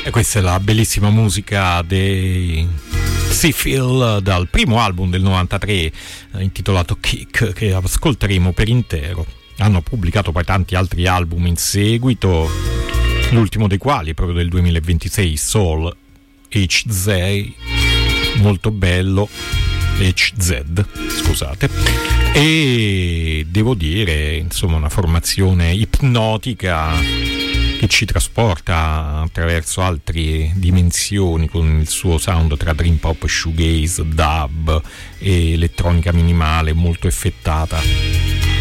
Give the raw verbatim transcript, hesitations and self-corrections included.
E questa è la bellissima musica dei Seafield dal primo album del novantatré intitolato Kick, che ascolteremo per intero. Hanno pubblicato poi tanti altri album in seguito, l'ultimo dei quali proprio del duemilaventisei, Soul H Z, molto bello, H Z, scusate. E devo dire, insomma, una formazione ipnotica che ci trasporta attraverso altre dimensioni con il suo sound tra dream pop, shoegaze, dub e elettronica minimale molto effettata.